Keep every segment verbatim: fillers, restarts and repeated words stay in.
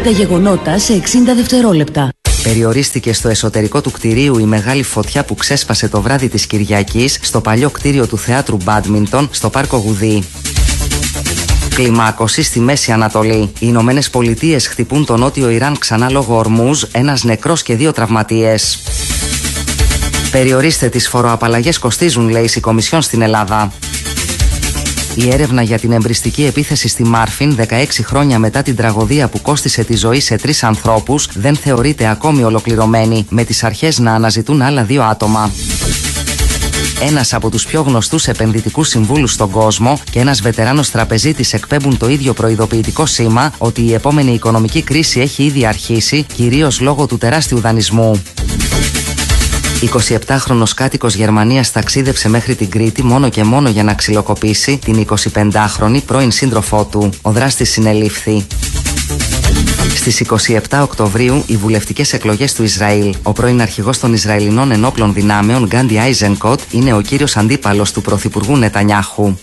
Τα γεγονότα σε εξήντα δευτερόλεπτα. Περιορίστηκε στο εσωτερικό του κτηρίου η μεγάλη φωτιά που ξέσπασε το βράδυ της Κυριακής στο παλιό κτίριο του Θεάτρου Μπάντμιντον στο Πάρκο Γουδί. Κλιμάκωση στη Μέση Ανατολή. Οι Ηνωμένες Πολιτείες χτυπούν το νότιο Ιράν ξανά λόγω ορμούζ, ένας νεκρός και δύο τραυματίες. Περιορίστε τις φοροαπαλλαγές, κοστίζουν, λέει η Κομισιόν στην Ελλάδα. Η έρευνα για την εμπριστική επίθεση στη Μάρφιν, δεκαέξι χρόνια μετά την τραγωδία που κόστισε τη ζωή σε τρεις ανθρώπους, δεν θεωρείται ακόμη ολοκληρωμένη, με τις αρχές να αναζητούν άλλα δύο άτομα. Ένας από τους πιο γνωστούς επενδυτικούς συμβούλους στον κόσμο και ένας βετεράνος τραπεζίτης εκπέμπουν το ίδιο προειδοποιητικό σήμα ότι η επόμενη οικονομική κρίση έχει ήδη αρχίσει, κυρίως λόγω του τεράστιου δανεισμού. εικοσιεπτάχρονος κάτοικος Γερμανίας ταξίδευσε μέχρι την Κρήτη μόνο και μόνο για να ξυλοκοπήσει την εικοσιπεντάχρονη πρώην σύντροφό του. Ο δράστης συνελήφθη. Στις είκοσι επτά Οκτωβρίου, οι βουλευτικές εκλογές του Ισραήλ. Ο πρώην αρχηγός των Ισραηλινών ενόπλων δυνάμεων, Γκάντι Άιζενκοτ, είναι ο κύριος αντίπαλος του πρωθυπουργού Νετανιάχου.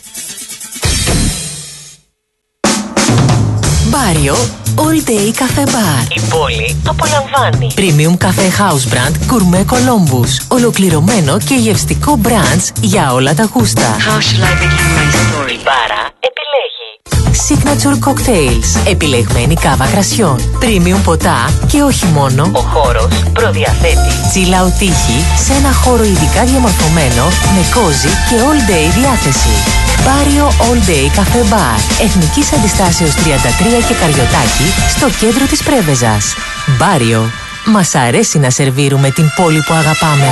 Μπάριο All Day Cafe Bar. Η πόλη απολαμβάνει. Premium Cafe House Brand Gourmet Columbus. Ολοκληρωμένο και γευστικό branch για όλα τα γούστα. How shall I begin my story? Η μπάρα επιλέγει. Signature Cocktails. Επιλεγμένη κάβα κρασιών. Premium ποτά και όχι μόνο. Ο χώρος προδιαθέτει. Chill out τύχη σε ένα χώρο ειδικά διαμορφωμένο με κόζι και all day διάθεση. Μπάριο All Day Cafe Bar. Εθνικής Αντιστάσεως τριάντα τρία και Καριωτάκη στο κέντρο της Πρέβεζας. Μπάριο. Μας αρέσει να σερβίρουμε την πόλη που αγαπάμε.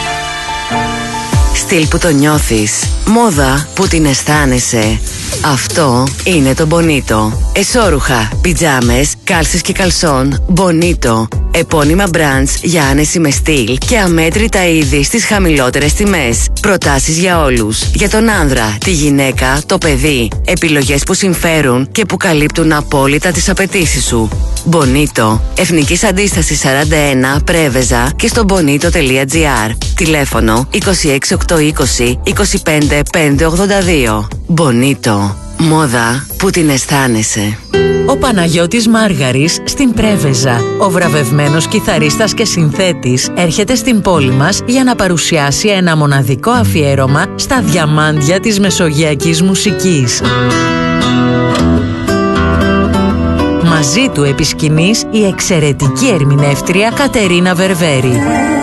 Στυλ που το νιώθεις. Μόδα που την αισθάνεσαι. Αυτό είναι το Bonito. Εσώρουχα, πιτζάμες, κάλσες και καλσόν. Bonito. Επώνυμα brands για άνεση με στυλ και αμέτρητα είδη στις χαμηλότερες τιμές. Προτάσεις για όλους. Για τον άνδρα, τη γυναίκα, το παιδί. Επιλογές που συμφέρουν και που καλύπτουν απόλυτα τις απαιτήσεις σου. Bonito. Εθνικής Αντίστασης σαράντα ένα, Πρέβεζα και στο bonito τελεία gr. Τηλέφωνο είκοσι έξι οκτακόσια είκοσι είκοσι πέντε πεντακόσια ογδόντα δύο. Bonito. Μόδα που την αισθάνεσαι. Ο Παναγιώτης Μάργαρης στην Πρέβεζα. Ο βραβευμένος κιθαρίστας και συνθέτης έρχεται στην πόλη μας για να παρουσιάσει ένα μοναδικό αφιέρωμα στα διαμάντια της μεσογειακής μουσικής. Μαζί του επί σκηνής η εξαιρετική ερμηνεύτρια Κατερίνα Βερβέρη.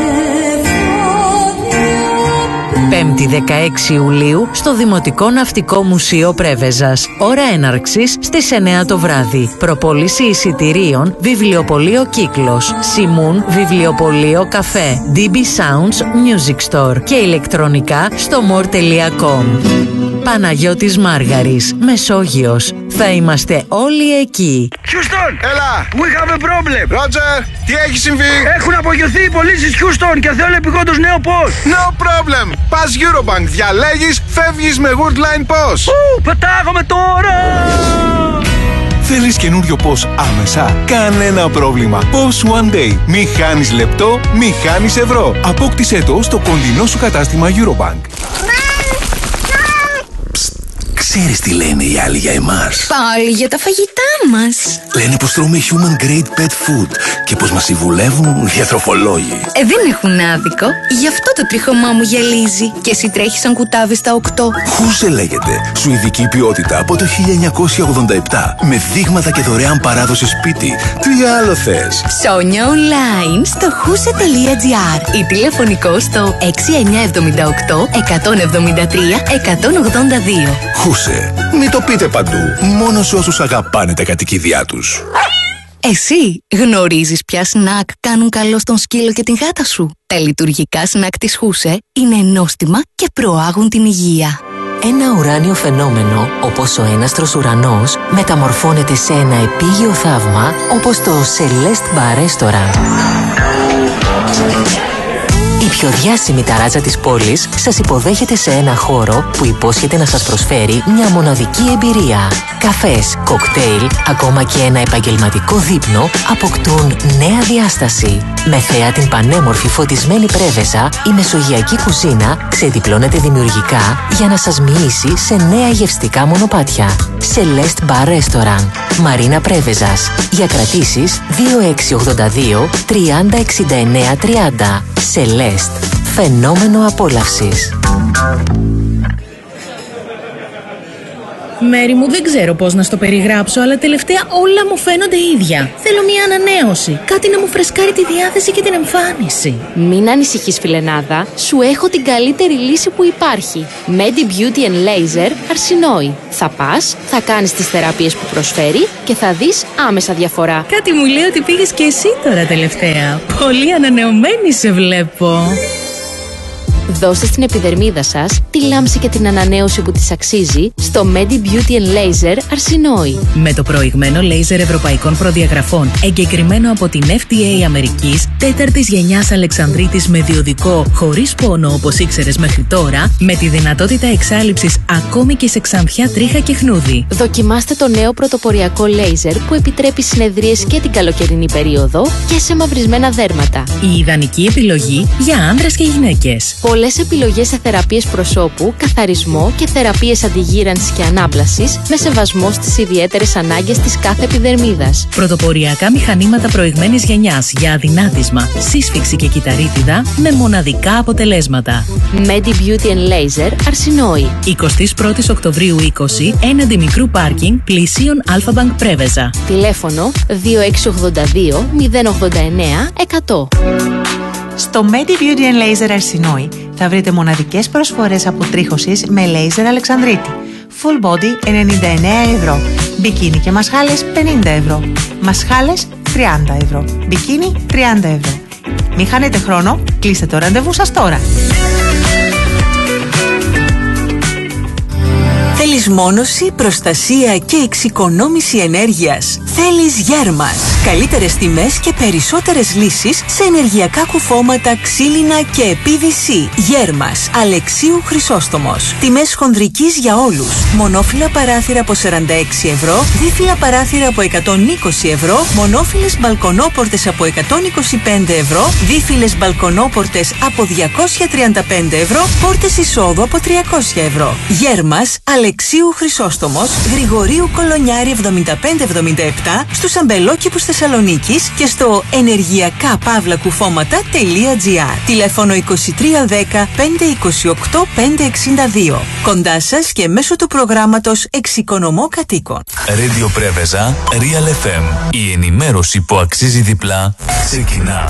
Πέμπτη δεκαέξι Ιουλίου στο Δημοτικό Ναυτικό Μουσείο Πρέβεζας. Ώρα έναρξης στις εννιά το βράδυ. Προπόληση εισιτηρίων Βιβλιοπωλείο Κύκλος, Σιμούν Βιβλιοπωλείο Καφέ, ντι μπι Sounds Music Store και ηλεκτρονικά στο more τελεία com. Παναγιώτης Μάργαρης, Μεσόγειος. Θα είμαστε όλοι εκεί. Houston! Έλα! We have a problem! Roger! Τι έχει συμβεί? Έχουν απογειωθεί οι πωλήσεις Houston και θέλω επειγόντως νέο πώς! No problem! Πας Eurobank, διαλέγεις, φεύγεις με Woodline πώς! Ου, πετάγομαι τώρα! Θέλεις καινούριο πώς άμεσα? Κανένα πρόβλημα. Πώς One Day. Μη χάνεις λεπτό, μη χάνεις ευρώ. Απόκτησέ το στο κοντινό σου κατάστημα Eurobank. Ξέρεις τι λένε οι άλλοι για εμάς? Πάλι για τα φαγητά μας. Λένε πως τρώμε human grade pet food και πως μας συμβουλεύουν διατροφολόγοι. Ε, δεν έχουν άδικο. Γι' αυτό το τρίχωμά μου γυαλίζει. Και εσύ τρέχεις σαν κουτάβι στα οκτώ. Χούσε λέγεται. Σουηδική ποιότητα από το χίλια εννιακόσια ογδόντα επτά. Με δείγματα και δωρεάν παράδοση σπίτι. Τι άλλο θες? Ψώνια online στο χούσε τελεία gr ή τηλεφωνικό στο έξι εννιά επτά οκτώ εκατόν εβδομήντα τρία εκατόν ογδόντα δύο. Χούσε. Μην το πείτε παντού. Μόνο σε όσους αγαπάνε τα κατοικίδια τους. Εσύ γνωρίζεις ποια σνακ κάνουν καλό στον σκύλο και την γάτα σου? Τα λειτουργικά σνακ της Χούσε είναι νόστιμα και προάγουν την υγεία. Ένα ουράνιο φαινόμενο, όπως ο έναστρος ουρανός, μεταμορφώνεται σε ένα επίγειο θαύμα, όπως το Celeste Bar Restaurant. Η πιο διάσημη ταράτσα της πόλης σας υποδέχεται σε ένα χώρο που υπόσχεται να σας προσφέρει μια μοναδική εμπειρία. Καφές, κοκτέιλ, ακόμα και ένα επαγγελματικό δείπνο αποκτούν νέα διάσταση. Με θέα την πανέμορφη φωτισμένη πρέβεζα, η μεσογειακή κουζίνα ξεδιπλώνεται δημιουργικά για να σας μοιήσει σε νέα γευστικά μονοπάτια. Celeste Bar Restaurant, Μαρίνα Πρέβεζας. Για κρατήσεις δύο έξι ογδόντα δύο τριάντα εξήντα εννέα τριάντα. Celeste, φαινόμενο απόλαυσης. Μέρη μου, δεν ξέρω πώς να στο περιγράψω, αλλά τελευταία όλα μου φαίνονται ίδια. Θέλω μια ανανέωση. Κάτι να μου φρεσκάρει τη διάθεση και την εμφάνιση. Μην ανησυχείς, φιλενάδα. Σου έχω την καλύτερη λύση που υπάρχει. Medi Beauty and Laser Αρσινόη. Θα πας, θα κάνεις τις θεραπείες που προσφέρει και θα δεις άμεσα διαφορά. Κάτι μου λέει ότι πήγες και εσύ τώρα τελευταία. Πολύ ανανεωμένη σε βλέπω. Δώστε στην επιδερμίδα σας τη λάμψη και την ανανέωση που της αξίζει στο Medi Beauty and Laser Αρσινόη. Με το προηγμένο λέιζερ ευρωπαϊκών προδιαγραφών, εγκεκριμένο από την εφ ντι έι Αμερικής, τέταρτης γενιάς Αλεξανδρίτης με διοδικό, χωρίς πόνο όπως ήξερες μέχρι τώρα, με τη δυνατότητα εξάλειψης ακόμη και σε ξανθιά, τρίχα και χνούδι. Δοκιμάστε το νέο πρωτοποριακό λέιζερ που επιτρέπει συνεδρίες και την καλοκαιρινή περίοδο και σε μαυρισμένα δέρματα. Η ιδανική επιλογή για άνδρες και γυναίκες. Πολλές επιλογές σε θεραπείες προσώπου, καθαρισμό και θεραπείες αντιγύρανσης και ανάπλασης με σεβασμό στις ιδιαίτερες ανάγκες της κάθε επιδερμίδας. Πρωτοποριακά μηχανήματα προηγμένης γενιάς για αδυνάτισμα, σύσφυξη και κυταρίτιδα με μοναδικά αποτελέσματα. Medi Beauty and Laser Αρσινόη. εικοστή πρώτη Οκτωβρίου είκοσι, έναντι μικρού πάρκινγκ πλησίων Αλφα-Bank Πρέβεζα. Τηλέφωνο δύο έξι ογδόντα δύο μηδέν ογδόντα εννέα εκατό. Στο Medi Beauty and Laser Αρσινόη θα βρείτε μοναδικές προσφορές αποτρίχωσης με λέιζερ Αλεξανδρίτη. Full body ενενήντα εννέα ευρώ. Μπικίνι και μασχάλες πενήντα ευρώ. Μασχάλες τριάντα ευρώ. Μπικίνι τριάντα ευρώ. Μην χάνετε χρόνο, κλείστε το ραντεβού σας τώρα. Θέλεις μόνωση, προστασία και εξοικονόμηση ενέργειας? Θέλεις Γέρμας. Καλύτερες τιμές και περισσότερες λύσεις σε ενεργειακά κουφώματα, ξύλινα και πι βι σι. Γέρμας. Αλεξίου Χρυσόστομος. Τιμές χονδρικής για όλους. Μονόφυλλα παράθυρα από σαράντα έξι ευρώ, δίφυλλα παράθυρα από εκατόν είκοσι ευρώ, μονόφυλλες μπαλκονόπορτες από εκατόν είκοσι πέντε ευρώ, δίφυλλες μπαλκονόπορτες από διακόσια τριάντα πέντε ευρώ, πόρτες εισόδου από τριακόσια ευρώ. Γέρμας. Αλεξίου Χρυσόστομος, Γρηγορίου Κολονιάρη εβδομήντα πέντε εβδομήντα επτά, στους Αμπελόκηπους Θεσσαλονίκης και στο ενεργειακά παύλα κουφώματα τελεία τζι άρ. Τηλέφωνο είκοσι τρία δέκα πεντακόσια είκοσι οκτώ πεντακόσια εξήντα δύο. Κοντά σας και μέσω του προγράμματος Εξοικονομώ Κατοίκων. Radio Πρέβεζα, Real εφ εμ. Η ενημέρωση που αξίζει διπλά ξεκινά.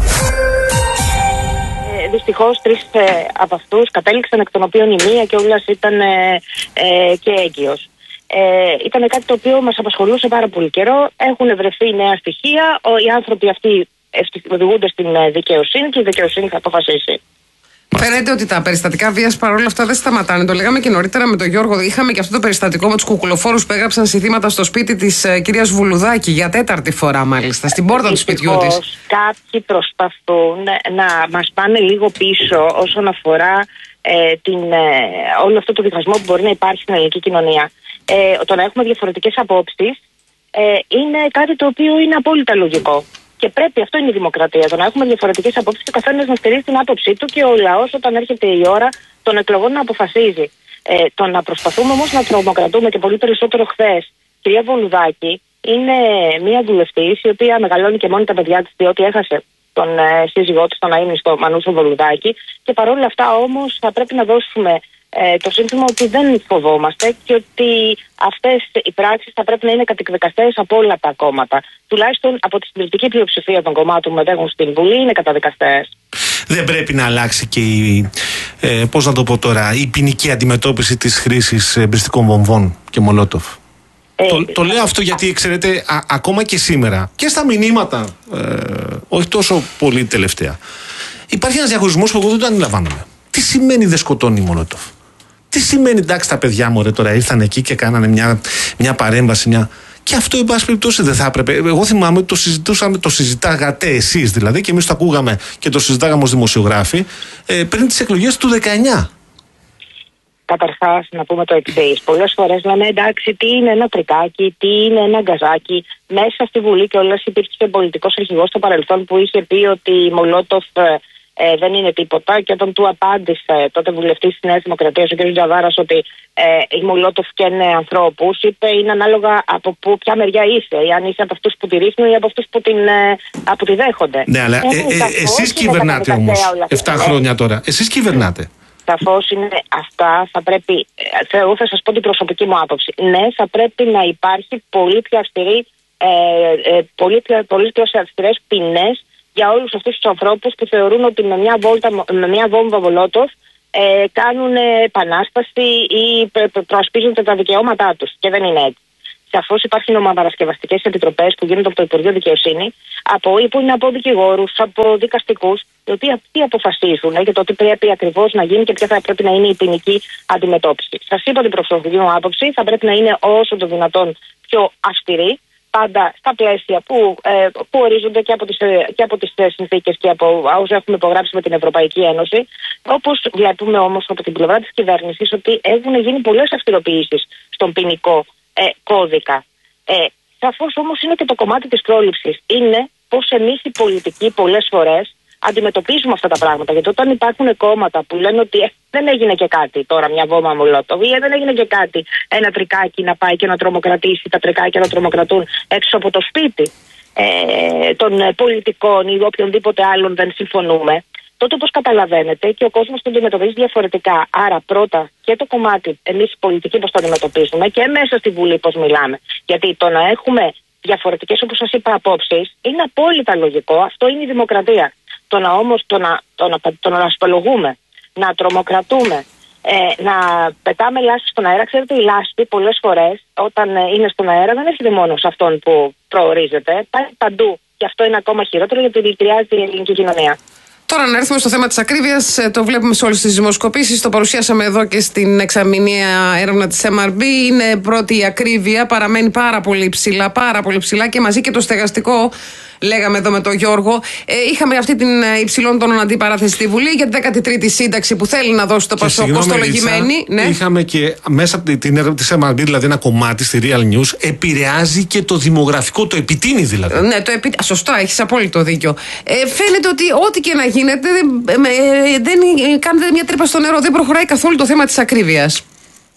Δυστυχώς τρεις ε, από αυτούς κατέληξαν, εκ των οποίων η μία και όλας ήταν ε, ε, και έγκυος. Ε, ήταν κάτι το οποίο μας απασχολούσε πάρα πολύ καιρό. Έχουν βρεθεί νέα στοιχεία. Ο, οι άνθρωποι αυτοί οδηγούνται στην δικαιοσύνη και η δικαιοσύνη θα αποφασίσει. Φαίνεται ότι τα περιστατικά βίας παρόλα αυτά δεν σταματάνε. Το λέγαμε και νωρίτερα με τον Γιώργο. Είχαμε και αυτό το περιστατικό με τους κουκουλοφόρους που έγραψαν συνθήματα στο σπίτι της ε, κυρίας Βουλουδάκη για τέταρτη φορά μάλιστα, στην πόρτα του σπιτιού της. Κάποιοι προσπαθούν να μας πάνε λίγο πίσω όσον αφορά ε, την, ε, όλο αυτό το διχασμό που μπορεί να υπάρχει στην ελληνική κοινωνία. Ε, το να έχουμε διαφορετικές απόψεις ε, είναι κάτι το οποίο είναι απόλυτα λογικό. Και πρέπει, αυτό είναι η δημοκρατία. Το να έχουμε διαφορετικές απόψεις και ο καθένας να στηρίζει την άποψή του και ο λαός, όταν έρχεται η ώρα των εκλογών, να αποφασίζει. Ε, το να προσπαθούμε όμως να τρομοκρατούμε και πολύ περισσότερο χθες. Η κυρία Βολουδάκη είναι μια βουλευτής η οποία μεγαλώνει και μόνη τα παιδιά της, διότι έχασε τον ε, σύζυγό της, τον αείμνηστο Μανούσο Βολουδάκη. Και παρόλα αυτά όμως θα πρέπει να δώσουμε ε, το σύνθημα ότι δεν φοβόμαστε και ότι αυτές οι πράξεις θα πρέπει να είναι καταδικαστές από όλα τα κόμματα. Τουλάχιστον από τη συντριπτική πλειοψηφία των κομμάτων που μετέχουν στην Βουλή είναι καταδικαστές. Δεν πρέπει να αλλάξει και η, ε, πώς να το πω τώρα, η ποινική αντιμετώπιση της χρήσης εμπριστικών βομβών και μολότοφ. Ε, το, το λέω αυτό γιατί, ξέρετε, α, ακόμα και σήμερα και στα μηνύματα, ε, όχι τόσο πολύ τελευταία, υπάρχει ένας διαχωρισμός που εγώ δεν το αντιλαμβάνομαι. Τι σημαίνει δεν σκοτώνει μολότοφ? Τι σημαίνει, εντάξει, τα παιδιά μου τώρα ήρθαν εκεί και κάνανε μια, μια παρέμβαση, μια... Και αυτό, εν πάση περιπτώσει, δεν θα έπρεπε. Εγώ θυμάμαι ότι το συζητούσαμε, το συζητάγατε εσείς δηλαδή, και εμείς το ακούγαμε και το συζητάγαμε ως δημοσιογράφοι ε, πριν τις εκλογές του δεκαεννιά. Καταρχάς, να πούμε το εξής. Πολλές φορές λέμε εντάξει, τι είναι ένα τρικάκι, τι είναι ένα γκαζάκι. Μέσα στη Βουλή κιόλας υπήρχε πολιτικός αρχηγός στο παρελθόν που είχε πει ότι η Μολότοφ ε, δεν είναι τίποτα. Και όταν του απάντησε τότε βουλευτής της Νέας Δημοκρατίας, ο κ. Τζαβάρας, ότι ε, η Μολότοφ καίνε ανθρώπους, είπε είναι ανάλογα από που, ποια μεριά είσαι. Αν είσαι από αυτούς που τη ρίχνουν ή από αυτούς που, την, ε, που τη δέχονται. Ναι, αλλά ε, ε, ε, εσείς κυβερνάτε όμως επτά χρόνια τώρα. Εσείς κυβερνάτε. Σαφώς είναι αυτά, θα πρέπει, εγώ θα σας πω την προσωπική μου άποψη. Ναι, θα πρέπει να υπάρχει πολύ πιο αυστηρή, ε, ε, πολύ, πιο, πολύ πιο αυστηρές ποινές για όλους αυτούς τους ανθρώπους που θεωρούν ότι με μια, βόλτα, με μια βόμβα Μολότοφ ε, κάνουν επανάσταση ή προασπίζονται τα δικαιώματά τους. Και δεν είναι έτσι. Σαφώς υπάρχουν ομαπαρασκευαστικές επιτροπές που γίνονται από το Υπουργείο Δικαιοσύνη, από, που είναι από δικηγόρους, από δικαστικούς, οι οποίοι αυτοί αποφασίζουν για το τι πρέπει ακριβώς να γίνει και ποια θα πρέπει να είναι η ποινική αντιμετώπιση. Σας είπα την προσωπική μου άποψη, θα πρέπει να είναι όσο το δυνατόν πιο αυστηρή, πάντα στα πλαίσια που, ε, που ορίζονται και από τις, και από τις συνθήκες και από όσα έχουμε υπογράψει με την Ευρωπαϊκή Ένωση. Όπως βλέπουμε όμως από την πλευρά της κυβέρνησης ότι έχουν γίνει πολλές αυστηροποιήσεις στον ποινικό Ε, κώδικα. Ε, σαφώς όμως είναι και το κομμάτι της πρόληψης. Είναι πως εμείς οι πολιτικοί πολλές φορές αντιμετωπίζουμε αυτά τα πράγματα. Γιατί όταν υπάρχουν κόμματα που λένε ότι ε, δεν έγινε και κάτι τώρα μια βόμβα Μολότοφ ή δεν έγινε και κάτι ένα τρικάκι να πάει και να τρομοκρατήσει, τα τρικάκια να τρομοκρατούν έξω από το σπίτι ε, των πολιτικών ή οποιονδήποτε άλλων δεν συμφωνούμε, τότε όπως καταλαβαίνετε και ο κόσμος το αντιμετωπίζει διαφορετικά. Άρα πρώτα και το κομμάτι εμείς οι πολιτικοί πώς το αντιμετωπίζουμε και μέσα στη Βουλή πώς μιλάμε. Γιατί το να έχουμε διαφορετικές, όπως σας είπα, απόψεις είναι απόλυτα λογικό. Αυτό είναι η δημοκρατία. Το να όμως το να, το να, το να ασπολογούμε, να τρομοκρατούμε, ε, να πετάμε λάσπη στον αέρα. Ξέρετε, η λάσπη πολλές φορές όταν ε, είναι στον αέρα δεν έρχεται μόνο σε αυτόν που προορίζεται. Πάει παντού. Και αυτό είναι ακόμα χειρότερο γιατί δηλητηριάζει η ελληνική κοινωνία. Τώρα να έρθουμε στο θέμα της ακρίβειας, το βλέπουμε σε όλες τις δημοσκοπήσεις, το παρουσιάσαμε εδώ και στην εξαμηνία έρευνα της εμ αρ μπι. Είναι πρώτη η ακρίβεια, παραμένει πάρα πολύ ψηλά, πάρα πολύ ψηλά και μαζί και το στεγαστικό, λέγαμε εδώ με τον Γιώργο. Ε, είχαμε αυτή την υψηλών τόνων αντιπαράθεση στη Βουλή για τη δέκατη τρίτη σύνταξη που θέλει να δώσει το Πασόκ κοστολογημένη. Ναι. Είχαμε και μέσα από την έρευνα της εμ αρ μπι, δηλαδή ένα κομμάτι στη Real News, επηρεάζει και το δημογραφικό, το επιτείνει δηλαδή. Ναι, το επι... σωστά, έχεις απόλυτο δίκιο. Ε, φαίνεται ότι ό,τι και να γίνεται δεν, ε, δεν κάνετε μια τρύπα στο νερό, δεν προχωράει καθόλου το θέμα της ακρίβειας.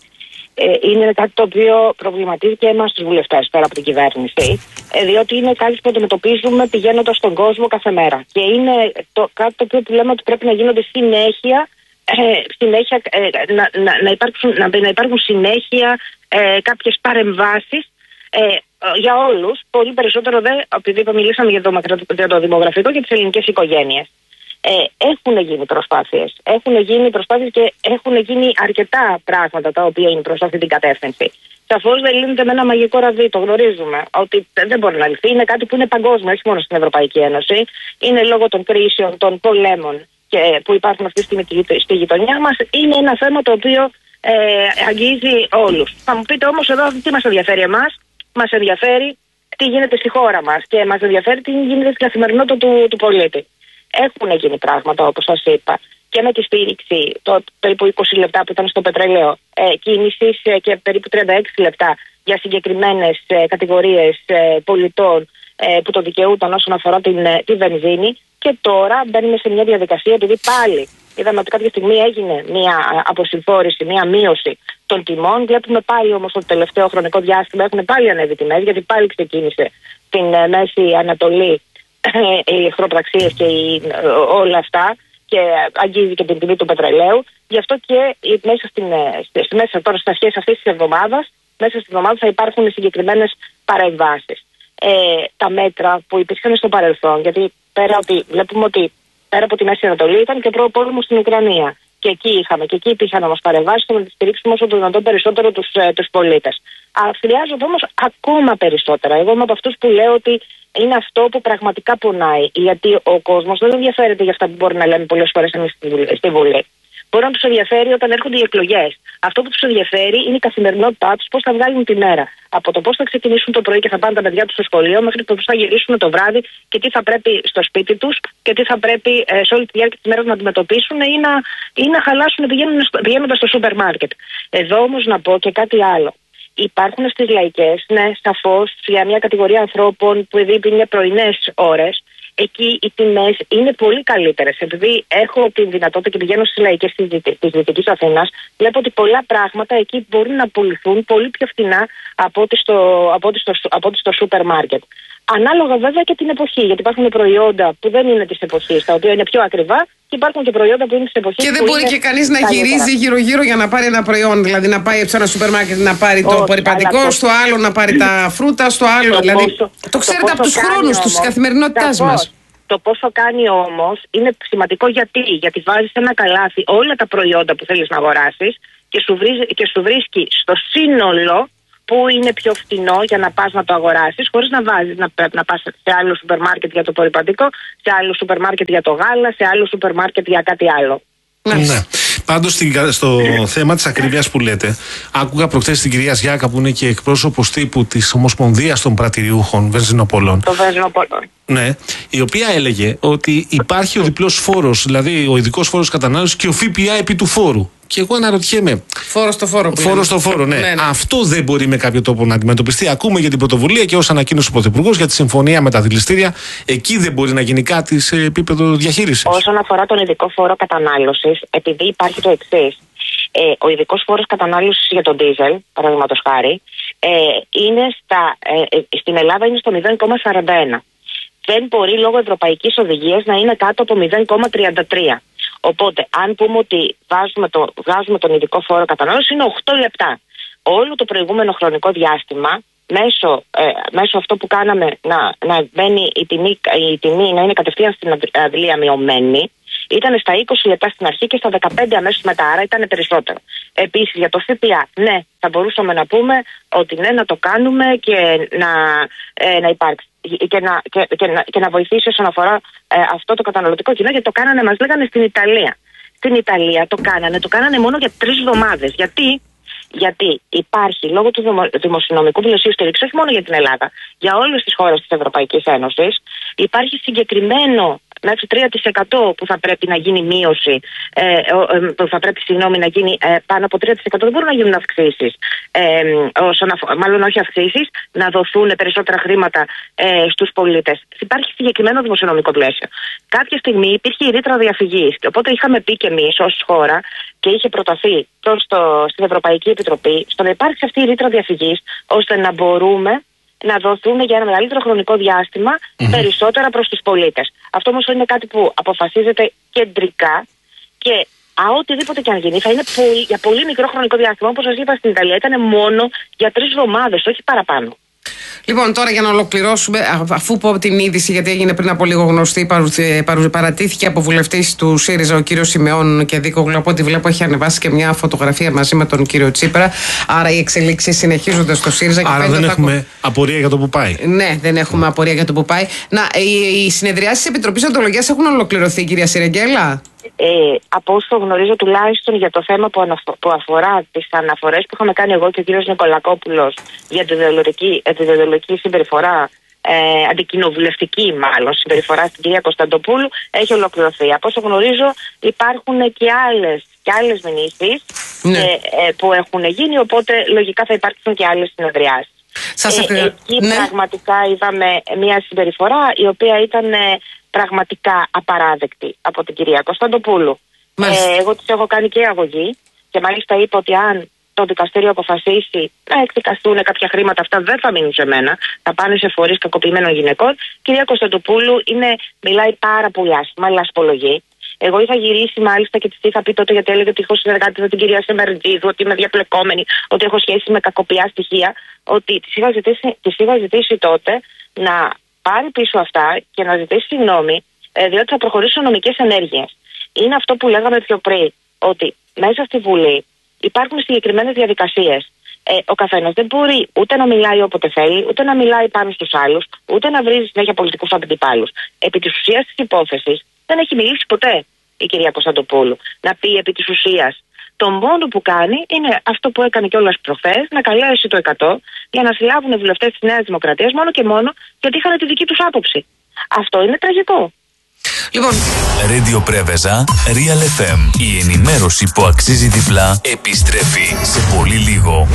Ε, είναι κάτι το οποίο προβληματίζει και εμάς τους βουλευτές πέρα από την κυβέρνηση, ε, διότι είναι κάτι που αντιμετωπίζουμε πηγαίνοντας στον κόσμο κάθε μέρα. Και είναι το, κάτι το οποίο που λέμε ότι πρέπει να γίνονται συνέχεια, ε, συνέχεια ε, να, να, να, υπάρξουν, να, να υπάρχουν συνέχεια ε, κάποιες παρεμβάσεις ε, για όλους. Πολύ περισσότερο δε, επειδή μιλήσαμε για το, για το δημογραφικό και τις ελληνικές οικογένειες. Ε, έχουν γίνει προσπάθειες. Έχουν γίνει προσπάθειες και έχουν γίνει αρκετά πράγματα τα οποία είναι προς αυτή την κατεύθυνση. Σαφώς δεν λύνεται με ένα μαγικό ραβδί, το γνωρίζουμε. Ότι δεν μπορεί να λυθεί. Είναι κάτι που είναι παγκόσμιο, όχι μόνο στην Ευρωπαϊκή Ένωση. Είναι λόγω των κρίσεων, των πολέμων και, που υπάρχουν αυτή τη στιγμή στη γειτονιά μας. Είναι ένα θέμα το οποίο ε, αγγίζει όλους. Θα μου πείτε όμως εδώ τι μας ενδιαφέρει εμάς. Μας ενδιαφέρει τι γίνεται στη χώρα μας και μας ενδιαφέρει τι γίνεται στην καθημερινότητα του, του πολίτη. Έχουν γίνει πράγματα όπως σας είπα και με τη στήριξη το περίπου είκοσι λεπτά που ήταν στο πετρέλαιο ε, κίνησης ε, και περίπου τριάντα έξι λεπτά για συγκεκριμένες ε, κατηγορίες ε, πολιτών ε, που το δικαιούταν όσον αφορά την, ε, τη βενζίνη. Και τώρα μπαίνουμε σε μια διαδικασία, επειδή πάλι είδαμε ότι κάποια στιγμή έγινε μια αποσυμφόρηση, μια μείωση των τιμών. Βλέπουμε πάλι όμως το τελευταίο χρονικό διάστημα έχουν πάλι ανέβει τιμές, γιατί πάλι ξεκίνησε στην ε, Μέση Ανατολή οι εχθροπραξίες και οι, όλα αυτά και αγγίζει και την τιμή του πετρελαίου. Γι' αυτό και μέσα, στην, στη, μέσα τώρα στις αρχές αυτής της εβδομάδας, μέσα στην εβδομάδα θα υπάρχουν συγκεκριμένες παρεμβάσεις. Ε, τα μέτρα που υπήρχαν στο παρελθόν, γιατί πέρα ότι, βλέπουμε ότι πέρα από τη Μέση Ανατολή ήταν και πρώτο πόλεμο στην Ουκρανία. Και εκεί είχαμε, και εκεί υπήρχαν όμως παρεμβάσεις για να στηρίξουμε όσο το δυνατόν περισσότερο τους, ε, τους πολίτες. Αλλά χρειάζονται όμως ακόμα περισσότερα. Εγώ είμαι από αυτούς που λέω ότι είναι αυτό που πραγματικά πονάει. Γιατί ο κόσμος δεν ενδιαφέρεται για αυτά που μπορεί να λέμε πολλές φορές εμείς στη Βουλή. Μπορεί να τους ενδιαφέρει όταν έρχονται οι εκλογές. Αυτό που τους ενδιαφέρει είναι η καθημερινότητά τους, πώς θα βγάλουν τη μέρα. Από το πώς θα ξεκινήσουν το πρωί και θα πάνε τα παιδιά τους στο σχολείο, μέχρι το πώς θα γυρίσουν το βράδυ και τι θα πρέπει στο σπίτι τους και τι θα πρέπει ε, σε όλη τη διάρκεια της μέρας να αντιμετωπίσουν ή να, ή να χαλάσουν πηγαίνοντας στο σούπερ μάρκετ. Εδώ όμως να πω και κάτι άλλο. Υπάρχουν στις λαϊκές, ναι, σαφώς, για μια κατηγορία ανθρώπων που επειδή είναι πρωινές ώρες, εκεί οι τιμές είναι πολύ καλύτερες. Επειδή έχω τη δυνατότητα και πηγαίνω στις λαϊκές της Δυτικής Αθήνας, βλέπω ότι πολλά πράγματα εκεί μπορούν να πουληθούν πολύ πιο φθηνά από ό,τι στο, από ό,τι στο, από ό,τι στο σούπερ μάρκετ. Ανάλογα βέβαια και την εποχή, γιατί υπάρχουν προϊόντα που δεν είναι της εποχής, τα οποία είναι πιο ακριβά, και υπάρχουν και προϊόντα που είναι της εποχής. Και δεν μπορεί και κανείς να γυρίζει γύρω-γύρω για να πάρει ένα προϊόν. Δηλαδή να πάει σε ένα σούπερ μάρκετ να πάρει το απορριπαντικό, στο άλλο να πάρει τα φρούτα, στο άλλο. Το δηλαδή. Πόσο, το ξέρετε από τους χρόνους της καθημερινότητάς μας. Το πόσο κάνει όμως είναι σημαντικό γιατί, γιατί βάζεις ένα καλάθι όλα τα προϊόντα που θέλεις να αγοράσεις και σου, βρίζει, και σου βρίσκει στο σύνολο που είναι πιο φτηνό για να πας να το αγοράσεις, χωρίς να βάζεις να, να πας σε άλλο σούπερ μάρκετ για το απορριπαντικό, σε άλλο σούπερ μάρκετ για το γάλα, σε άλλο σούπερ μάρκετ για κάτι άλλο. Ναι. Πάντως στο θέμα της ακρίβειας που λέτε, άκουγα προχθές την κυρία Ζιάκα, που είναι και εκπρόσωπος τύπου της Ομοσπονδίας των Πρατηριούχων Βενζινοπολών. Το Βενζινοπολών. Ναι, η οποία έλεγε ότι υπάρχει ο διπλός φόρος, δηλαδή ο ειδικός φόρος κατανάλωσης και ο ΦΠΑ επί του φόρου. Και εγώ αναρωτιέμαι. Φόρο στο φόρο. Φόρο στο φόρο, ναι. ναι, ναι. Αυτό δεν μπορεί με κάποιο τρόπο να αντιμετωπιστεί. Ακούμε για την πρωτοβουλία και ως ανακοίνωσε ο Πρωθυπουργός για τη συμφωνία με τα δηληστήρια. Εκεί δεν μπορεί να γίνει κάτι σε επίπεδο διαχείρισης. Όσον αφορά τον ειδικό φόρο κατανάλωσης, επειδή υπάρχει το εξής. Ε, ο ειδικός φόρος κατανάλωσης για τον ντίζελ, παραδείγματος χάρη, ε, είναι στα, ε, στην Ελλάδα είναι στο μηδέν κόμμα σαράντα ένα. Δεν μπορεί λόγω ευρωπαϊκής οδηγίας να είναι κάτω από μηδέν κόμμα τριάντα τρία. Οπότε, αν πούμε ότι βάζουμε, το, βάζουμε τον ειδικό φόρο κατανάλωσης, είναι οκτώ λεπτά. Όλο το προηγούμενο χρονικό διάστημα, μέσω, ε, μέσω αυτό που κάναμε να, να μπαίνει η τιμή, η τιμή να είναι κατευθείαν στην αντλία μειωμένη, ήταν στα είκοσι λεπτά στην αρχή και στα δεκαπέντε αμέσως μετά, άρα ήταν περισσότερο. Επίσης, για το ΦΠΑ, ναι, θα μπορούσαμε να πούμε ότι ναι, να το κάνουμε και να, ε, να υπάρξει. Και να, και, και, να, και να βοηθήσει όσον αφορά ε, αυτό το καταναλωτικό κοινό, γιατί το κάνανε, μας λέγανε στην Ιταλία. Στην Ιταλία το κάνανε, το κάνανε μόνο για τρεις εβδομάδες. Γιατί? Γιατί υπάρχει λόγω του δημοσιονομικού πλαισίου στήριξη, όχι μόνο για την Ελλάδα, για όλες τις χώρες της Ευρωπαϊκής Ένωσης, υπάρχει συγκεκριμένο μέχρι τρία τοις εκατό που θα πρέπει να γίνει μείωση, ε, ε, που θα πρέπει συγγνώμη, να γίνει ε, πάνω από τρία τοις εκατό, δεν μπορούν να γίνουν αυξήσεις, ε, όσον αφο, μάλλον όχι αυξήσεις, να δοθούν περισσότερα χρήματα ε, στους πολίτες. Υπάρχει συγκεκριμένο δημοσιονομικό πλαίσιο. Κάποια στιγμή υπήρχε η ρήτρα διαφυγής, οπότε είχαμε πει και εμείς ως χώρα και είχε προταθεί προς το, στην Ευρωπαϊκή Επιτροπή στο να υπάρξει αυτή η ρήτρα διαφυγής, ώστε να μπορούμε να δοθούν για ένα μεγαλύτερο χρονικό διάστημα mm-hmm. περισσότερα προς τους πολίτες. Αυτό όμως είναι κάτι που αποφασίζεται κεντρικά και α, οτιδήποτε και αν γίνει θα είναι πολύ, για πολύ μικρό χρονικό διάστημα. Όπως σας είπα, στην Ιταλία ήταν μόνο για τρεις εβδομάδες, όχι παραπάνω. Λοιπόν, τώρα για να ολοκληρώσουμε, αφού πω την είδηση, γιατί έγινε πριν από λίγο γνωστή, παρου, παρου, παρατήθηκε από βουλευτής του ΣΥΡΙΖΑ ο κύριος Σιμεών και Δίκογλου, από ό,τι βλέπω έχει ανεβάσει και μια φωτογραφία μαζί με τον κύριο Τσίπρα. Άρα οι εξελίξεις συνεχίζονται στο ΣΥΡΙΖΑ. Άρα και δεν έχουμε θα... απορία για το που πάει. Ναι, δεν έχουμε mm. απορία για το που πάει. Να, οι, οι συνεδριάσεις της Επιτροπής Οντολογίας έχουν ολοκληρωθεί, κυρία Σιρεγγέλα. Ε, από όσο γνωρίζω τουλάχιστον για το θέμα που, αναφο- που αφορά τις αναφορές που είχαμε κάνει εγώ και ο κύριος Νικολακόπουλος για τη ιδεολογική συμπεριφορά, ε, αντικοινοβουλευτική μάλλον συμπεριφορά στην κυρία Κωνσταντοπούλου, έχει ολοκληρωθεί. Από όσο γνωρίζω υπάρχουν και άλλες, και άλλες μηνύσεις ναι. ε, ε, που έχουν γίνει, οπότε λογικά θα υπάρξουν και άλλες συνεδριάσεις. Σας ε, εκεί ναι. πραγματικά είδαμε μια συμπεριφορά η οποία ήταν ε, πραγματικά απαράδεκτη από την κυρία Κωνσταντοπούλου. Ε, εγώ της έχω κάνει και αγωγή και μάλιστα είπα ότι αν το δικαστήριο αποφασίσει να εκδικαστούν κάποια χρήματα, αυτά δεν θα μείνουν σε μένα, θα πάνε σε φορείς κακοποιημένων γυναικών. Η κυρία Κωνσταντοπούλου είναι, μιλάει πάρα πολύ άσχημα, λασπολογεί. Εγώ είχα γυρίσει μάλιστα και της είχα πει τότε, γιατί έλεγε ότι έχω συνεργάτη με την κυρία Σεμερντζίδου, ότι είμαι διαπλεκόμενη, ότι έχω σχέση με κακοποιά στοιχεία, ότι της είχα ζητήσει, της είχα ζητήσει τότε να πάρει πίσω αυτά και να ζητήσει συγγνώμη, ε, διότι θα προχωρήσουν νομικές ενέργειες. Είναι αυτό που λέγαμε πιο πριν, ότι μέσα στη Βουλή υπάρχουν συγκεκριμένες διαδικασίες. Ε, ο καθένας δεν μπορεί ούτε να μιλάει όποτε θέλει, ούτε να μιλάει πάνω στους άλλους, ούτε να βρίζει συνέχεια πολιτικούς αντιπάλους. Επί της ουσίας της υπόθεσης δεν έχει μιλήσει ποτέ. η κυρία Κωνσταντοπούλου να πει επί της ουσίας. Το μόνο που κάνει είναι αυτό που έκανε κιόλας προχθές, να καλέσει το εκατό για να συλλάβουν οι βουλευτές της Νέας Δημοκρατίας μόνο και μόνο γιατί είχαν τη δική τους άποψη. Αυτό είναι τραγικό. Λοιπόν. Radio Πρέβεζα, Real εφ εμ. Η ενημέρωση που αξίζει διπλά επιστρέφει σε πολύ λίγο.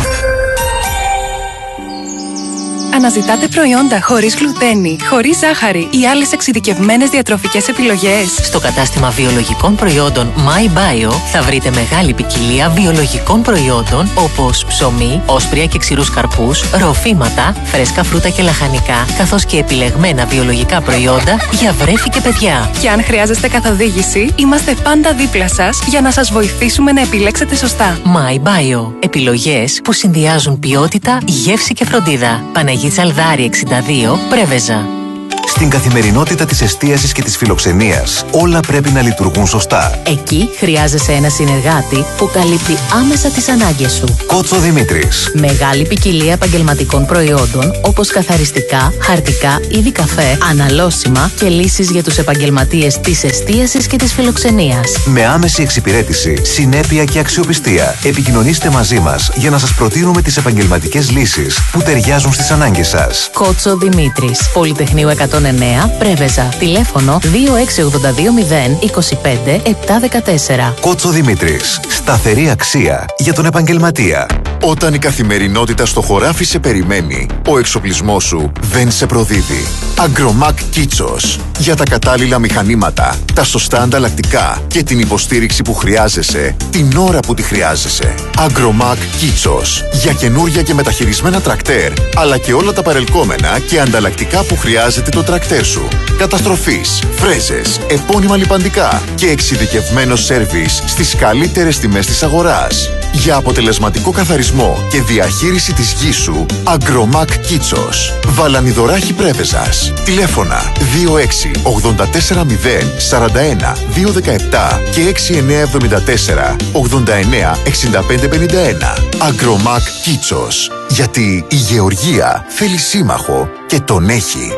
Αναζητάτε προϊόντα χωρίς γλουτένη, χωρίς ζάχαρη ή άλλες εξειδικευμένες διατροφικές επιλογές? Στο κατάστημα βιολογικών προϊόντων MyBio θα βρείτε μεγάλη ποικιλία βιολογικών προϊόντων όπως ψωμί, όσπρια και ξηρούς καρπούς, ροφήματα, φρέσκα φρούτα και λαχανικά, καθώς και επιλεγμένα βιολογικά προϊόντα για βρέφη και παιδιά. Και αν χρειάζεστε καθοδήγηση, είμαστε πάντα δίπλα σας για να σας βοηθήσουμε να επιλέξετε σωστά. MyBio. Επιλογές που συνδυάζουν ποιότητα, γεύση και φροντίδα. Παναγία Τσαλδάρη εξήντα δύο, Πρέβεζα. Στην καθημερινότητα της εστίασης και της φιλοξενίας, όλα πρέπει να λειτουργούν σωστά. Εκεί χρειάζεσαι ένα συνεργάτη που καλύπτει άμεσα τις ανάγκες σου. Κότσο Δημήτρης. Μεγάλη ποικιλία επαγγελματικών προϊόντων όπως καθαριστικά, χαρτικά, είδη καφέ, αναλώσιμα και λύσεις για τους επαγγελματίες της εστίασης και της φιλοξενίας. Με άμεση εξυπηρέτηση, συνέπεια και αξιοπιστία. Επικοινωνήστε μαζί μας για να σας προτείνουμε τις επαγγελματικές λύσεις που ταιριάζουν στις ανάγκες σας. Κότσο Δημήτρης. Πολυτεχνείου εκατόν εννέα, Πρέβεζα. Τηλέφωνο δύο έξι ογδόντα δύο μηδέν είκοσι πέντε επτακόσια δεκατέσσερα. Κότσο Δημήτρης. Σταθερή αξία για τον επαγγελματία. Όταν η καθημερινότητα στο χωράφι σε περιμένει, ο εξοπλισμός σου δεν σε προδίδει. Agromac Kitsos. Για τα κατάλληλα μηχανήματα, τα σωστά ανταλλακτικά και την υποστήριξη που χρειάζεσαι, την ώρα που τη χρειάζεσαι. Agromac Kitsos. Για καινούρια και μεταχειρισμένα τρακτέρ, αλλά και όλα τα παρελκόμενα και ανταλλακτικά που χρειάζεται το τρακτέρ σου. Καταστροφής, φρέζες, επώνυμα λιπαντικά και εξειδικευμένο σέρβις στις καλύτερες τιμές της αγοράς. Για αποτελεσματικό καθαρισμό και διαχείριση της γης σου, Agromac Kitsos. Βαλανιδωράχη Πρέβεζας. Τηλέφωνα δύο έξι ογδόντα τέσσερα μηδέν σαράντα ένα διακόσια δεκαεπτά και έξι εννιά εβδομήντα τέσσερα ογδόντα εννέα εξήντα πέντε πενήντα ένα. Agromac Kitsos. Γιατί η γεωργία θέλει σύμμαχο και τον έχει.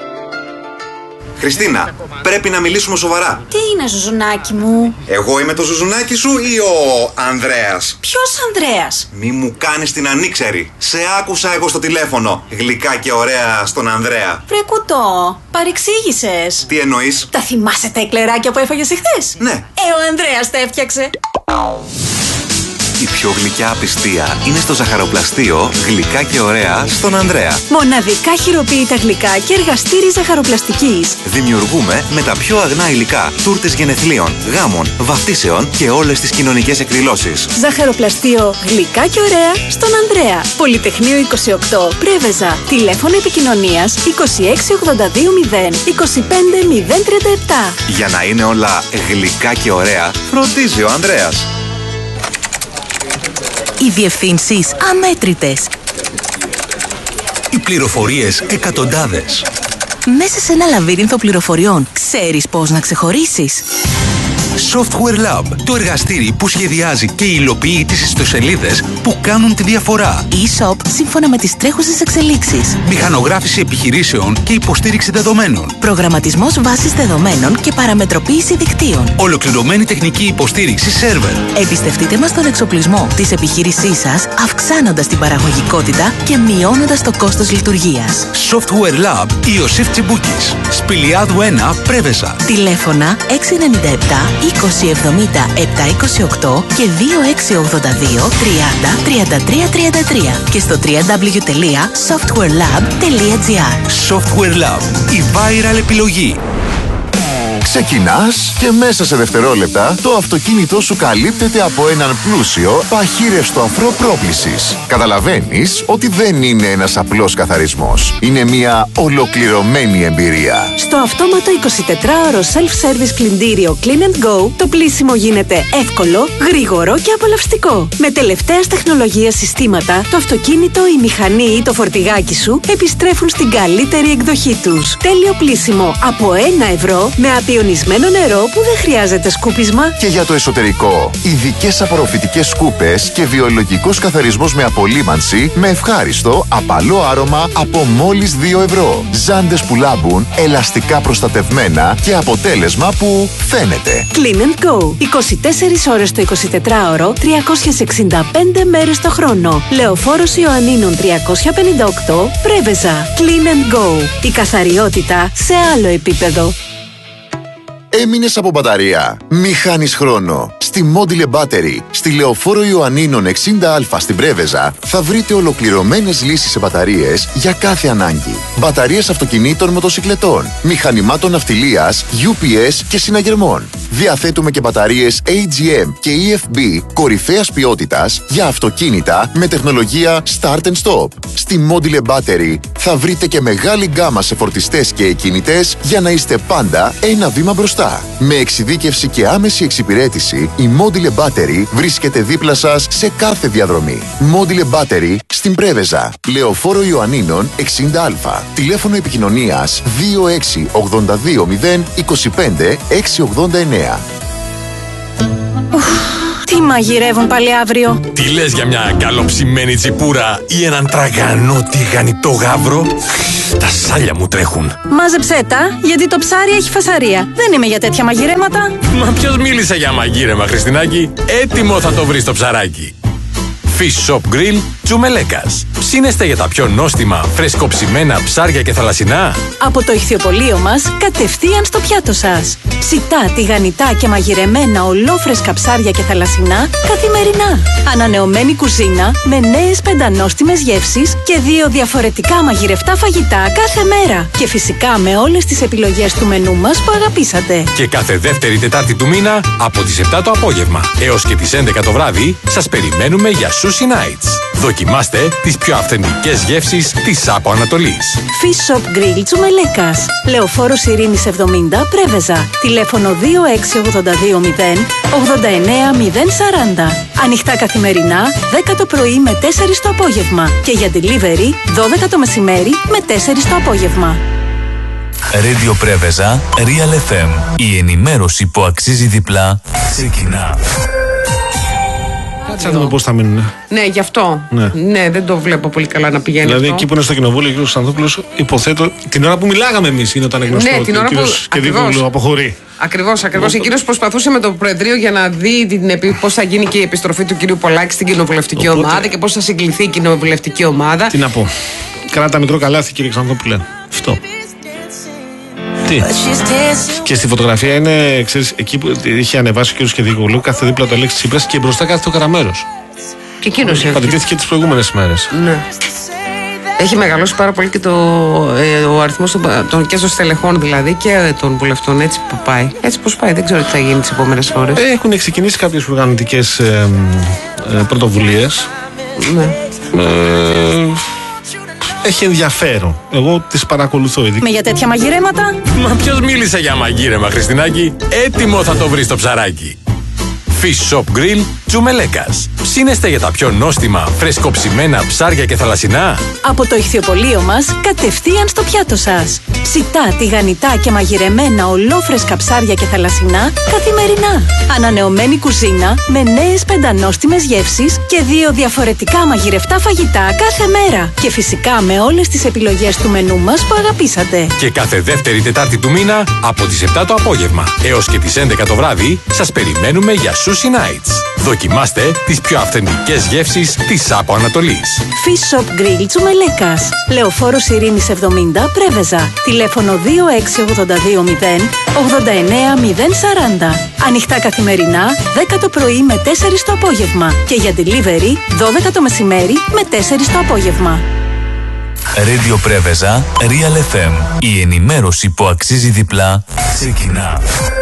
Χριστίνα, πρέπει να μιλήσουμε σοβαρά. Τι είναι, Ζουζουνάκι μου? Εγώ είμαι το Ζουζουνάκι σου ή ο Ανδρέας? Ποιος Ανδρέας? Μη μου κάνεις την ανήξερη. Σε άκουσα εγώ στο τηλέφωνο. Γλυκά και ωραία στον Ανδρέα. Βρε κουτό, παρεξήγησες. Τι εννοείς? Τα θυμάσαι τα εκλεράκια που έφαγες εχθές? Ναι. Ε, ο Ανδρέας τα έφτιαξε. Η πιο γλυκιά απιστία είναι στο ζαχαροπλαστείο Γλυκά και ωραία στον Ανδρέα. Μοναδικά χειροποίητα γλυκά και εργαστήρι ζαχαροπλαστικής. Δημιουργούμε με τα πιο αγνά υλικά τούρτες γενεθλίων, γάμων, βαφτίσεων και όλες τις κοινωνικές εκδηλώσεις. Ζαχαροπλαστείο Γλυκά και ωραία στον Ανδρέα. Πολυτεχνείο είκοσι οκτώ, Πρέβεζα. Τηλέφωνο επικοινωνίας είκοσι έξι ογδόντα δύο μηδέν είκοσι πέντε μηδέν τριάντα επτά. Για να είναι όλα γλυκά και ωραία, φροντίζει ο Ανδρέας. Οι διευθύνσεις αμέτρητες. Οι πληροφορίες εκατοντάδες. Μέσα σε ένα λαβύρινθο πληροφοριών, ξέρεις πώς να ξεχωρίσεις? Software Lab, το εργαστήρι που σχεδιάζει και υλοποιεί τις ιστοσελίδες που κάνουν τη διαφορά. E-shop σύμφωνα με τις τρέχουσες εξελίξεις. Μηχανογράφηση επιχειρήσεων και υποστήριξη δεδομένων. Προγραμματισμός βάσης δεδομένων και παραμετροποίηση δικτύων. Ολοκληρωμένη τεχνική υποστήριξη σερβερ. Εμπιστευτείτε μας τον εξοπλισμό της επιχείρησής σας, αυξάνοντας την παραγωγικότητα και μειώνοντας το κόστος λειτουργίας. Software Lab Ιωσήφ Τσιμπούκης. Σπηλιάδου ένα, Πρέβεζα. Τηλέφωνα έξι εννιά επτά είκοσι εβδομήντα επτακόσια είκοσι οκτώ και δύο έξι ογδόντα δύο τριάντα τριάντα τρία τριάντα τρία και στο double-u double-u double-u τελεία software lab τελεία gr. Software Lab, η viral επιλογή. Ξεκινάς και μέσα σε δευτερόλεπτα το αυτοκίνητό σου καλύπτεται από έναν πλούσιο παχύρευστο αφρό πρόπλησης. Καταλαβαίνεις ότι δεν είναι ένας απλός καθαρισμός. Είναι μια ολοκληρωμένη εμπειρία. Στο αυτόματο εικοσιτετράωρο self-service πλυντήριο Clean and Go, το πλύσιμο γίνεται εύκολο, γρήγορο και απολαυστικό. Με τελευταίας τεχνολογίας συστήματα, το αυτοκίνητο, η μηχανή ή το φορτηγάκι σου επιστρέφουν στην καλύτερη εκδοχή τους. Τέλειο πλύσιμο από ένα ευρώ με απειροβολή Ιονισμένο νερό που δεν χρειάζεται σκούπισμα. Και για το εσωτερικό, ειδικές απορροφητικές σκούπες και βιολογικός καθαρισμός με απολύμανση με ευχάριστο, απαλό άρωμα από μόλις δύο ευρώ. Ζάντες που λάμπουν, ελαστικά προστατευμένα και αποτέλεσμα που φαίνεται. Clean and Go. είκοσι τέσσερις ώρες το εικοσιτετράωρο, τριακόσιες εξήντα πέντε μέρες το χρόνο. Λεωφόρος Ιωαννίνων τριακόσια πενήντα οκτώ, Πρέβεζα. Clean and Go. Η καθαριότητα σε άλλο επίπεδο. Έμεινες από μπαταρία? Μη χάνεις χρόνο. Στη Module Battery, στη Λεωφόρο Ιωαννίνων εξήντα α στην Πρέβεζα, θα βρείτε ολοκληρωμένες λύσεις σε μπαταρίες για κάθε ανάγκη. Μπαταρίες αυτοκινήτων, μοτοσικλετών, μηχανημάτων ναυτιλίας, γιου πι ες και συναγερμών. Διαθέτουμε και μπαταρίες έι τζι εμ και ι εφ μπι κορυφαίας ποιότητας για αυτοκίνητα με τεχνολογία Start and Stop. Στη Module Battery θα βρείτε και μεγάλη γκάμα σε φορτιστές και εκκίνητες για να είστε πάντα ένα βήμα μπροστά. Με εξειδίκευση και άμεση εξυπηρέτηση, η Module Battery βρίσκεται δίπλα σας σε κάθε διαδρομή. Module Battery στην Πρέβεζα, Λεωφόρο Ιωαννίνων εξήντα α. Τηλέφωνο επικοινωνίας δύο έξι ογδόντα δύο μηδέν είκοσι πέντε εξακόσια ογδόντα εννέα. Τι μαγειρεύουν πάλι αύριο? Τι λες για μια καλοψημένη τσιπούρα ή έναν τραγανό τηγανιτό γάβρο? Τα σάλια μου τρέχουν. Μάζεψέ τα, γιατί το ψάρι έχει φασαρία. Δεν είμαι για τέτοια μαγειρέματα. Μα ποιος μίλησε για μαγείρεμα, Χριστινάκη? Έτοιμο θα το βρεις το ψαράκι. Fish Shop Grill Τζουμελέκας. Ψήνεστε για τα πιο νόστιμα, φρεσκοψημένα ψάρια και θαλασσινά? Από το ηχθιοπωλείο μας, κατευθείαν στο πιάτο σας. Ψητά, τηγανιτά και μαγειρεμένα ολόφρεσκα ψάρια και θαλασσινά καθημερινά. Ανανεωμένη κουζίνα με νέες πεντανόστιμες γεύσεις και δύο διαφορετικά μαγειρευτά φαγητά κάθε μέρα. Και φυσικά με όλες τις επιλογές του μενού μας που αγαπήσατε. Και κάθε δεύτερη Τετάρτη του μήνα από τις επτά το απόγευμα έως και τις έντεκα το βράδυ σας περιμένουμε για Sushi Nights. Δοκιμάστε τις πιο αυθεντικές γεύσεις της Άπο Ανατολής. Fish Shop Grill Τζουμελέκας. Λεωφόρος Ειρήνης εβδομήντα, Πρέβεζα. Τηλέφωνο δύο έξι ογδόντα δύο μηδέν ογδόντα εννέα μηδέν σαράντα. Ανοιχτά καθημερινά, δέκα το πρωί με τέσσερις το απόγευμα. Και για delivery, δώδεκα το μεσημέρι με τέσσερις το απόγευμα. Radio Πρέβεζα, Real εφ εμ. Η ενημέρωση που αξίζει διπλά ξεκινά. Κάτσε να δούμε πώς θα μείνουν. Ναι, γι' αυτό. Ναι. ναι, δεν το βλέπω πολύ καλά να πηγαίνει. Δηλαδή, αυτό. εκεί που είναι στο κοινοβούλιο ο κ. Ξανθόπουλος, υποθέτω την ώρα που μιλάγαμε εμείς είναι όταν γνωστό ναι, ότι την ώρα ο κ. Κεδίκογλου αποχωρεί. Ακριβώς, ακριβώς. Εκείνος προσπαθούσε με το Προεδρείο για να δει την, πώς θα γίνει και η επιστροφή του κ. Πολάκη στην κοινοβουλευτική Οπότε... ομάδα και πώς θα συγκληθεί η κοινοβουλευτική ομάδα. Τι να πω. Κράτα μικρό καλάθι, κ. Ξανθόπουλε. Αυτό. Τι. Και στη φωτογραφία είναι, ξέρεις, εκεί που είχε ανεβάσει ο κ. Κεδίκογλου, κάθε δίπλα το Αλέξης Τσίπρας και μπροστά κάθεται ο Καραμέρος. Και εκείνος έχει. Παραιτήθηκε τις προηγούμενες μέρες. Ναι. Έχει μεγαλώσει πάρα πολύ και το, ε, ο αριθμός των, των, και των στελεχών δηλαδή και των βουλευτών. Έτσι που πάει. Έτσι πως πάει. Δεν ξέρω τι θα γίνει τις επόμενες ώρες. Έχουν ξεκινήσει κάποιες οργανωτικές ε, ε, πρωτοβουλίες. Ναι. Ε, Έχει ενδιαφέρον. Εγώ τις παρακολουθώ ειδικά. Με για τέτοια μαγειρέματα. Μα ποιος μίλησε για μαγείρεμα, Χριστινάκη? Έτοιμο θα το βρεις το ψαράκι. Fish Shop Grill Τζουμελέκας. Ψήνεστε για τα πιο νόστιμα, φρεσκοψημένα ψάρια και θαλασσινά? Από το ηχθιοπωλείο μας, κατευθείαν στο πιάτο σας. Ψητά, τηγανιτά και μαγειρεμένα ολόφρεσκα ψάρια και θαλασσινά καθημερινά. Ανανεωμένη κουζίνα με νέες πεντανόστιμες γεύσεις και δύο διαφορετικά μαγειρευτά φαγητά κάθε μέρα. Και φυσικά με όλες τις επιλογές του μενού μας που αγαπήσατε. Και κάθε δεύτερη Τετάρτη του μήνα από τις επτά το απόγευμα έως και τις έντεκα το βράδυ σας περιμένουμε για Sushi Nights. Δοκιμάστε τις πιο αυθεντικές γεύσεις της Άπο Ανατολής. Fish Shop Grill Τζουμελέκας. Λεωφόρος Ειρήνης εβδομήντα, Πρέβεζα. Τηλέφωνο δύο έξι ογδόντα δύο μηδέν ογδόντα εννέα μηδέν σαράντα. Ανοιχτά καθημερινά, δέκα το πρωί με τέσσερις το απόγευμα. Και για delivery, δώδεκα το μεσημέρι με τέσσερις το απόγευμα. Radio Πρέβεζα, Real εφ εμ. Η ενημέρωση που αξίζει διπλά ξεκινά.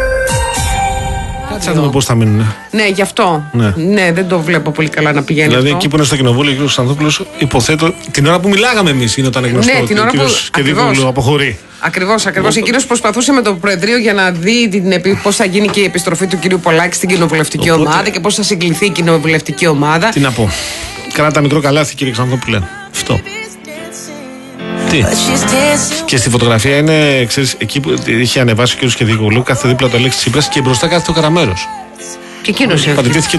Κάτσε να δούμε πώς θα μείνουν. Ναι, γι' αυτό. Ναι. ναι, δεν το βλέπω πολύ καλά να πηγαίνει. Δηλαδή, αυτό. εκεί που είναι στο κοινοβούλιο ο κ. Ξανθόπουλος, υποθέτω την ώρα που μιλάγαμε εμείς είναι όταν γνωστό ναι, την ώρα ότι ο κ. Κεδίκογλου αποχωρεί. Ακριβώς, ακριβώς. Εκείνος προσπαθούσε με το Προεδρείο για να δει την, πώς θα γίνει και η επιστροφή του κ. Πολάκη στην κοινοβουλευτική Οπότε... ομάδα και πώς θα συγκληθεί η κοινοβουλευτική ομάδα. Τι να πω. Κράτα μικρό καλάθι, κ. Ξανθόπουλε. Αυτό. Τι. Τι? Και στη φωτογραφία είναι, ξέρεις, εκεί που είχε ανεβάσει ο κ. Κεδικογλου, κάθε δίπλα το Αλέξη Τσίπρας και μπροστά κάθεται ο Καραμέρος. Και εκείνος